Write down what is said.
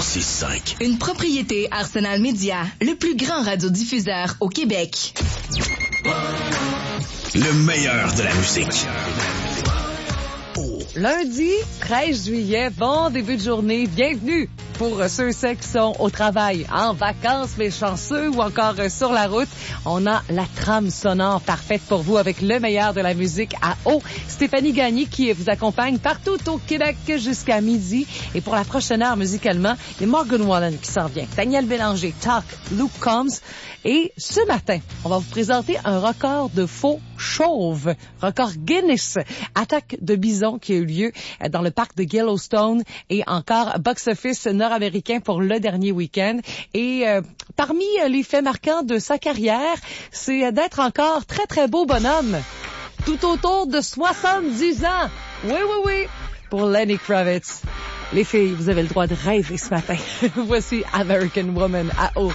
96.5. Une propriété Arsenal Média, le plus grand radiodiffuseur au Québec. Le meilleur de la musique. Lundi, 13 juillet, bon début de journée, bienvenue pour ceux et celles qui sont au travail, en vacances, mais chanceux ou encore sur la route. On a la trame sonore parfaite pour vous avec le meilleur de la musique à eau. Stéphanie Gagné qui vous accompagne partout au Québec jusqu'à midi. Et pour la prochaine heure musicalement, il y a Morgan Wallen qui s'en vient, Daniel Bélanger, Talk, Luke Combs. Et ce matin, on va vous présenter un record de faux chauves, record Guinness, attaque de bison qui a eu lieu dans le parc de Yellowstone et encore box-office nord-américain pour le dernier week-end. Et parmi les faits marquants de sa carrière, c'est d'être encore très très beau bonhomme, tout autour de 70 ans. Oui, pour Lenny Kravitz. Les filles, vous avez le droit de rêver ce matin. Voici American Woman à eau.